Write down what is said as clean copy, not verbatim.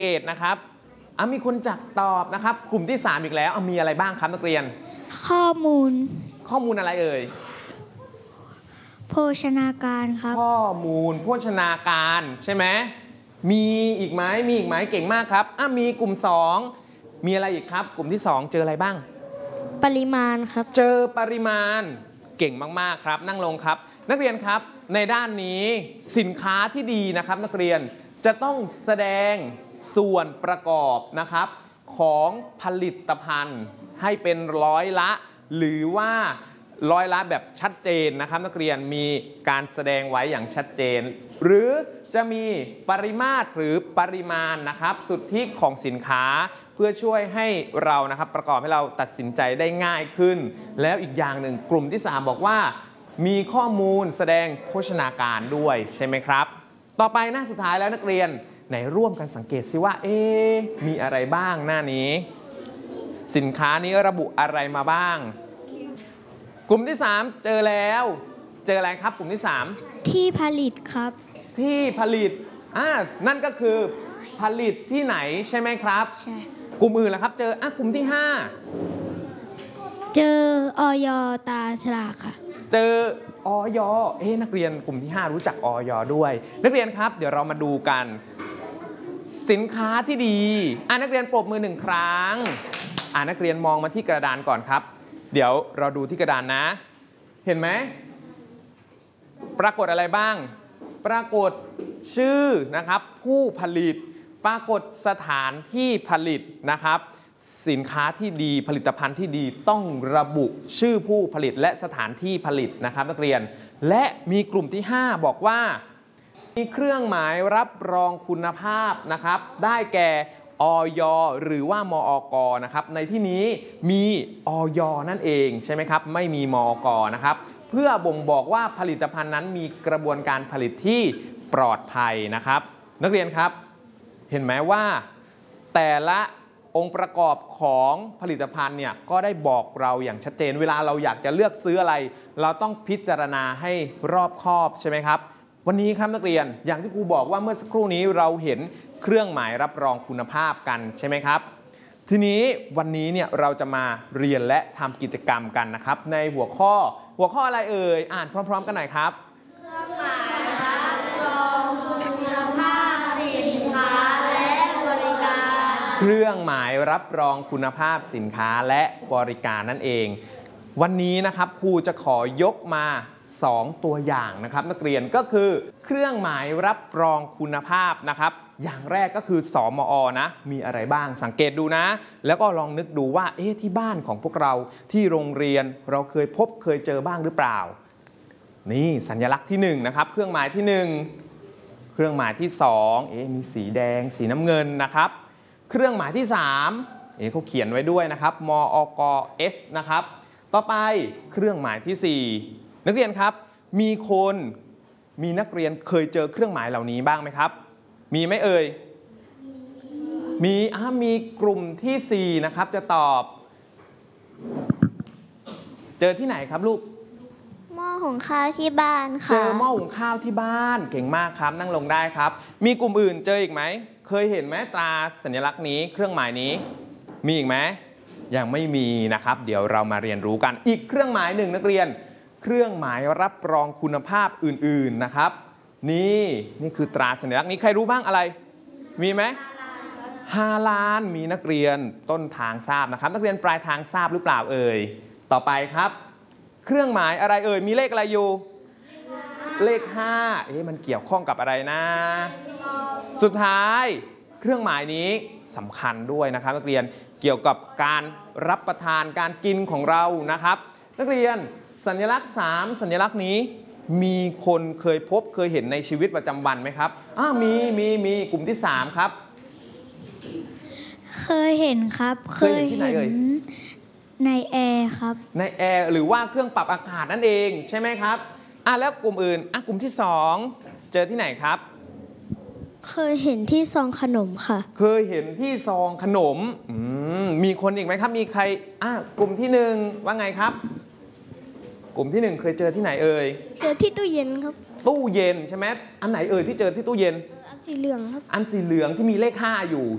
เกตนะครับมีคนจักตอบนะครับกลุ่มที่3อีกแล้วมีอะไรบ้างครับนักเรียนข้อมูลอะไรเอ่ยโภชนาการครับข้อมูลโภชนาการใช่ไหมมีอีกไหมเก่งมากครับมีกลุ่ม2มีอะไรอีกครับกลุ่มที่2เจออะไรบ้างปริมาณครับเจอปริมาณเก่งมากๆครับนั่งลงครับนักเรียนครับในด้านนี้สินค้าที่ดีนะครับนักเรียนจะต้องแสดงส่วนประกอบนะครับของผลิตภัณฑ์ให้เป็นร้อยละหรือว่าร้อยละแบบชัดเจนนะครับนักเรียนมีการแสดงไว้อย่างชัดเจนหรือจะมีปริมาตรหรือปริมาณนะครับสุทธิของสินค้าเพื่อช่วยให้เรานะครับประกอบให้เราตัดสินใจได้ง่ายขึ้นแล้วอีกอย่างหนึ่งกลุ่มที่3บอกว่ามีข้อมูลแสดงโภชนาการด้วยใช่ไหมครับต่อไปหน้าสุดท้ายแล้วนักเรียนไหนร่วมกันสังเกตซิว่ามีอะไรบ้างหน้านี้สินค้านี้ระบุอะไรมาบ้างกลุ่มที่3เจอแล้วเจออะไรครับกลุ่มที่3 ที่ผลิตครับที่ผลิตนั่นก็คือผลิตที่ไหนใช่ไหมครับใช่กลุ่มอื่นล่ะครับเจอกลุ่มที่ 5เจออย.ตาฉลากค่ะเจออย.นักเรียนกลุ่มที่5รู้จักอย.ด้วยนักเรียนครับเดี๋ยวเรามาดูกันสินค้าที่ดีนักเรียนปรบมือ1ครั้งนักเรียนมองมาที่กระดานก่อนครับเดี๋ยวเราดูที่กระดานนะเห็นไหมปรากฏอะไรบ้างปรากฏชื่อนะครับผู้ผลิตปรากฏสถานที่ผลิตนะครับสินค้าที่ดีผลิตภัณฑ์ที่ดีต้องระบุชื่อผู้ผลิตและสถานที่ผลิตนะครับนักเรียนและมีกลุ่มที่5บอกว่ามีเครื่องหมายรับรองคุณภาพนะครับได้แก่อย.หรือว่ามอก.นะครับในที่นี้มีอย.นั่นเองใช่ไหมครับไม่มีมอก.นะครับเพื่อบ่งบอกว่าผลิตภัณฑ์นั้นมีกระบวนการผลิตที่ปลอดภัยนะครับนักเรียนครับเห็นไหมว่าแต่ละองค์ประกอบของผลิตภัณฑ์เนี่ยก็ได้บอกเราอย่างชัดเจนเวลาเราอยากจะเลือกซื้ออะไรเราต้องพิจารณาให้รอบคอบใช่ไหมครับวันนี้ครับนักเรียนอย่างที่ครูบอกว่าเมื่อสักครู่นี้เราเห็นเครื่องหมายรับรองคุณภาพกันใช่ไหมครับทีนี้วันนี้เนี่ยเราจะมาเรียนและทำกิจกรรมกันนะครับในหัวข้ออะไรเอ่ยอ่านพร้อมๆกันหน่อยครับเครื่องหมายรับรองคุณภาพสินค้าและบริการเครื่องหมายรับรองคุณภาพสินค้าและบริการนั่นเองวันนี้นะครับครูจะขอยกมา2ตัวอย่างนะครับนักเรียนก็คือเครื่องหมายรับรองคุณภาพนะครับอย่างแรกก็คือสมอ.นะมีอะไรบ้างสังเกตดูนะแล้วก็ลองนึกดูว่าที่บ้านของพวกเราที่โรงเรียนเราเคยเจอบ้างหรือเปล่านี่สัญลักษณ์ที่1นะครับเครื่องหมายที่1เครื่องหมายที่2มีสีแดงสีน้ำเงินนะครับเครื่องหมายที่3เขาเขียนไว้ด้วยนะครับมอก S นะครับต่อไปเครื่องหมายที่4นักเรียนครับมีนักเรียนเคยเจอเครื่องหมายเหล่านี้บ้างไหมครับมีไหมเอ่ยมีกลุ่มที่4นะครับจะตอบเจอที่ไหนครับลูกหม้อหุงข้าวที่บ้านค่ะเจอหม้อหุงข้าวที่บ้านเก่งมากครับนั่งลงได้ครับมีกลุ่มอื่นเจออีกไหมเคยเห็นไหมตราสัญลักษณ์นี้เครื่องหมายนี้มีอีกไหมยังไม่มีนะครับเดี๋ยวเรามาเรียนรู้กันอีกเครื่องหมายหนึ่งนักเรียนเครื่องหมายรับรองคุณภาพอื่นๆนะครับนี่คือตราสัญลักษณ์นี้ใครรู้บ้างอะไรมีไหม5 ล้านมีนักเรียนต้นทางทราบนะครับนักเรียนปลายทางทราบหรือเปล่าเอ่ยต่อไปครับเครื่องหมายอะไรเอ่ยมีเลขอะไรอยู่เลข5มันเกี่ยวข้องกับอะไรนะสุดท้ายเครื่องหมายนี้สำคัญด้วยนะครับนักเรียนเกี่ยวกับการรับประทานการกินของเรานะครับนักเรียนสัญลักษณ์3สัญลักษณ์นี้มีคนเคยเห็นในชีวิตประจำวันไหมครับมีกลุ่มที่3ครับเคยเห็นครับเคยเห็นที่ไหนเอ่ยในแอร์ครับในแอร์หรือว่าเครื่องปรับอากาศนั่นเองใช่ไหมครับแล้วกลุ่มอื่นกลุ่มที่2เจอที่ไหนครับเคยเห็นที่ซองขนมค่ะเคยเห็นที่ซองขนมมีคนอีกไหมครับมีใครกลุ่มที่1ว่าไงครับกลุ่มที่1เคยเจอที่ไหนเอ่ยเจอที่ตู้เย็นครับตู้เย็นใช่ไหมอันไหนเอ่ยที่เจอที่ตู้เย็นอันสีเหลืองครับอันสีเหลืองที่มีเลข5อยู่